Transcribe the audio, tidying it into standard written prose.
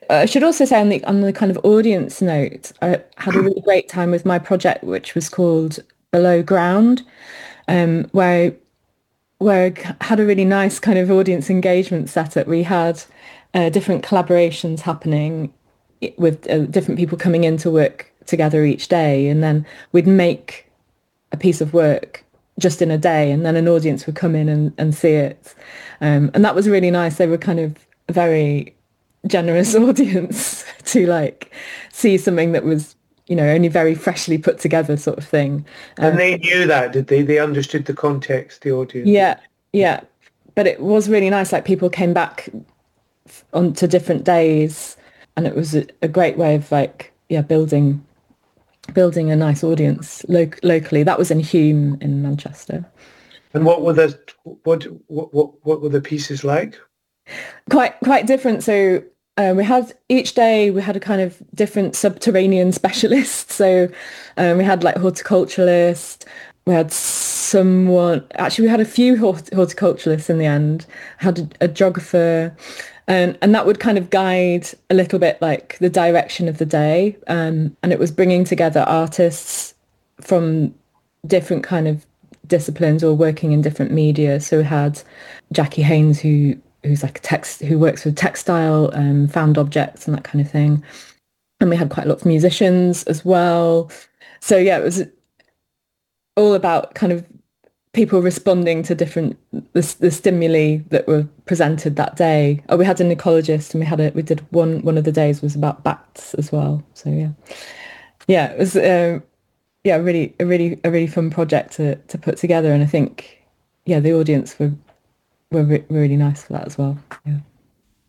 I should also say on the kind of audience note, I had a really great time with my project, which was called Below Ground, where I had a really nice kind of audience engagement setup. We had different collaborations happening with different people coming in to work together each day, and then we'd make a piece of work just in a day, and then an audience would come in and see it. And that was really nice. They were kind of a very generous audience to like see something that was, only very freshly put together sort of thing. And they knew that, did they? They understood the context, the audience. Yeah, yeah. But it was really nice. Like people came back on to different days, and it was a great way of like, yeah, building a nice audience locally. That was in Hume in Manchester. And what were the pieces like? Quite different. So we had each day we had a kind of different subterranean specialist. So we had like horticulturalist. We had we had a few horticulturalists in the end. Had a geographer, and that would kind of guide a little bit like the direction of the day. And it was bringing together artists from different kind of disciplines or working in different media. So we had Jackie Haynes, who's like who works with textile, found objects and that kind of thing. And we had quite a lot of musicians as well. So yeah, it was all about kind of people responding to the stimuli that were presented that day. Oh, we had an ecologist, and we did one of the days was about bats as well. So yeah, it was yeah, a really fun project to put together, and I think yeah, the audience were really nice for that as well. Yeah.